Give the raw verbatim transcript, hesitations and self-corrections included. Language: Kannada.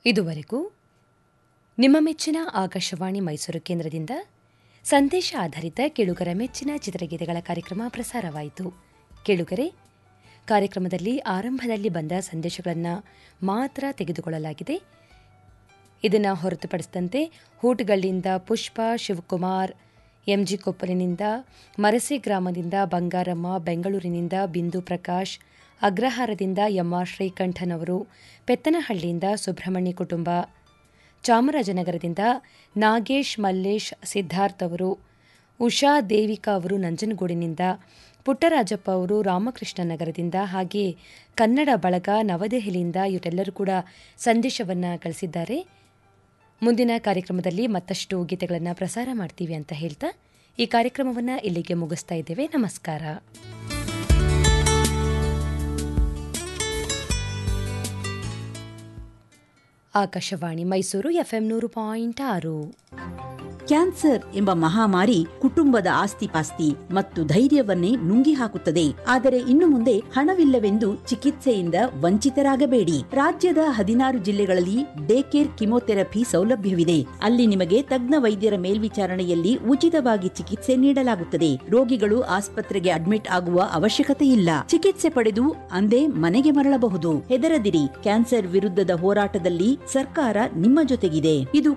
ಇದುವರೆಗೂ ನಿಮ್ಮ ಮೆಚ್ಚಿನ ಆಕಾಶವಾಣಿ ಮೈಸೂರು ಕೇಂದ್ರದಿಂದ ಸಂದೇಶ ಆಧಾರಿತ ಕೇಳುಗರ ಮೆಚ್ಚಿನ ಚಿತ್ರಗೀತೆಗಳ ಕಾರ್ಯಕ್ರಮ ಪ್ರಸಾರವಾಯಿತು. ಕೇಳುಗರೆ, ಕಾರ್ಯಕ್ರಮದಲ್ಲಿ ಆರಂಭದಲ್ಲಿ ಬಂದ ಸಂದೇಶಗಳನ್ನು ಮಾತ್ರ ತೆಗೆದುಕೊಳ್ಳಲಾಗಿದೆ. ಇದನ್ನು ಹೊರತುಪಡಿಸಿದಂತೆ ಹೂಟುಗಳಿಂದ ಪುಷ್ಪ, ಶಿವಕುಮಾರ್, ಎಂಜಿ ಕೊಪ್ಪಲಿನಿಂದ, ಮರಸೆ ಗ್ರಾಮದಿಂದ ಬಂಗಾರಮ್ಮ, ಬೆಂಗಳೂರಿನಿಂದ ಬಿಂದು ಪ್ರಕಾಶ್, ಅಗ್ರಹಾರದಿಂದ ಎಂಆರ್ ಶ್ರೀಕಂಠನ್ ಅವರು, ಪೆತ್ತನಹಳ್ಳಿಯಿಂದ ಸುಬ್ರಹ್ಮಣ್ಯ ಕುಟುಂಬ, ಚಾಮರಾಜನಗರದಿಂದ ನಾಗೇಶ್, ಮಲ್ಲೇಶ್, ಸಿದ್ಧಾರ್ಥ್ ಅವರು, ಉಷಾ ದೇವಿಕಾ ಅವರು ನಂಜನಗೂಡಿನಿಂದ, ಪುಟ್ಟರಾಜಪ್ಪ ಅವರು ರಾಮಕೃಷ್ಣ ನಗರದಿಂದ, ಹಾಗೆಯೇ ಕನ್ನಡ ಬಳಗ ನವದೆಹಲಿಯಿಂದ ಇವರೆಲ್ಲರೂ ಕೂಡ ಸಂದೇಶವನ್ನು ಕಳಿಸಿದ್ದಾರೆ. ಮುಂದಿನ ಕಾರ್ಯಕ್ರಮದಲ್ಲಿ ಮತ್ತಷ್ಟು ಗೀತೆಗಳನ್ನು ಪ್ರಸಾರ ಮಾಡ್ತೀವಿ ಅಂತ ಹೇಳ್ತಾ ಈ ಕಾರ್ಯಕ್ರಮವನ್ನು ಇಲ್ಲಿಗೆ ಮುಗಿಸ್ತಾ ಇದ್ದೇವೆ. ನಮಸ್ಕಾರ. ಆಕಾಶವಾಣಿ ಮೈಸೂರು ಎಫ್ಎಂ ನೂರು ಪಾಯಿಂಟ್ ಆರು. ಕ್ಯಾನ್ಸರ್ ಎಂಬ ಮಹಾಮಾರಿ ಕುಟುಂಬದ ಆಸ್ತಿಪಾಸ್ತಿ ಮತ್ತು ಧೈರ್ಯವನ್ನೇ ನುಂಗಿ ಹಾಕುತ್ತದೆ. ಆದರೆ ಇನ್ನು ಮುಂದೆ ಹಣವಿಲ್ಲವೆಂದು ಚಿಕಿತ್ಸೆಯಿಂದ ವಂಚಿತರಾಗಬೇಡಿ. ರಾಜ್ಯದ ಹದಿನಾರು ಜಿಲ್ಲೆಗಳಲ್ಲಿ ಡೇ ಕೇರ್ ಕಿಮೋಥೆರಪಿ ಸೌಲಭ್ಯವಿದೆ. ಅಲ್ಲಿ ನಿಮಗೆ ತಜ್ಞ ವೈದ್ಯರ ಮೇಲ್ವಿಚಾರಣೆಯಲ್ಲಿ ಉಚಿತವಾಗಿ ಚಿಕಿತ್ಸೆ ನೀಡಲಾಗುತ್ತದೆ. ರೋಗಿಗಳು ಆಸ್ಪತ್ರೆಗೆ ಅಡ್ಮಿಟ್ ಆಗುವ ಅವಶ್ಯಕತೆ ಇಲ್ಲ. ಚಿಕಿತ್ಸೆ ಪಡೆದು ಅಂದೇ ಮನೆಗೆ ಮರಳಬಹುದು. ಹೆದರದಿರಿ, ಕ್ಯಾನ್ಸರ್ ವಿರುದ್ಧದ ಹೋರಾಟದಲ್ಲಿ ಸರ್ಕಾರ ನಿಮ್ಮ ಜೊತೆಗಿದೆ. ಇದು